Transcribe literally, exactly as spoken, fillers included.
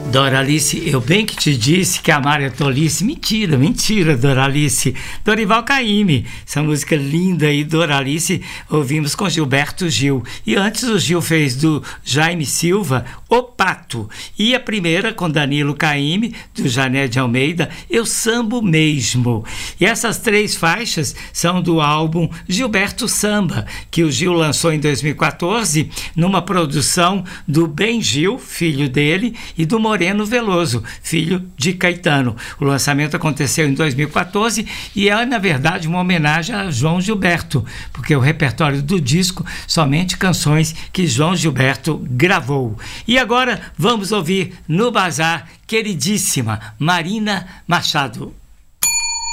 Doralice, eu bem que te disse que amar é tolice. Mentira, mentira, Doralice. Dorival Caymmi, essa música linda aí, Doralice, ouvimos com Gilberto Gil. E antes o Gil fez do Jaime Silva, O Pato. E a primeira com Danilo Caymmi, do Jané de Almeida, Eu Sambo Mesmo. E essas três faixas são do álbum Gilberto Samba, que o Gil lançou em dois mil e quatorze, numa produção do Ben Gil, filho dele, e do Moreno Veloso, filho de Caetano. O lançamento aconteceu em dois mil e quatorze e é, na verdade, uma homenagem a João Gilberto, porque o repertório do disco somente canções que João Gilberto gravou. E agora vamos ouvir no Bazar, queridíssima Marina Machado.